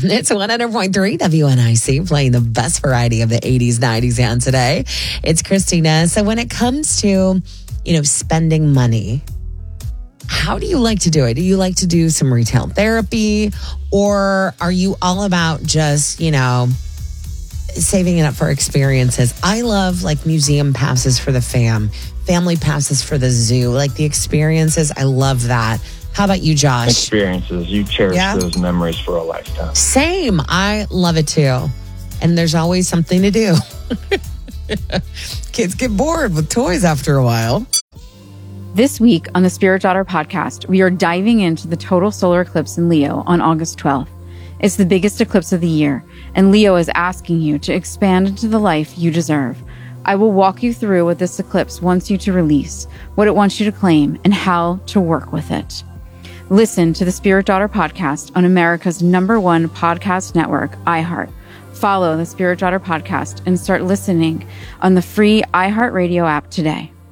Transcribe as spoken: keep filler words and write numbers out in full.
It's one hundred point three W N I C, playing the best variety of the eighties, nineties, and today. It's Christina. So when it comes to, you know, spending money, how do you like to do it? Do you like to do some retail therapy, or are you all about just, you know, saving it up for experiences? I love like museum passes for the fam, family passes for the zoo, like the experiences. I love that. How about you, Josh? Experiences. You cherish Yeah. those memories for a lifetime. Same. I love it too. And there's always something to do. Kids get bored with toys after a while. This week on the Spirit Daughter podcast, we are diving into the total solar eclipse in Leo on August twelfth. It's the biggest eclipse of the year, and Leo is asking you to expand into the life you deserve. I will walk you through what this eclipse wants you to release, what it wants you to claim, and how to work with it. Listen to the Spirit Daughter podcast on America's number one podcast network, iHeart. Follow the Spirit Daughter podcast and start listening on the free iHeartRadio app today.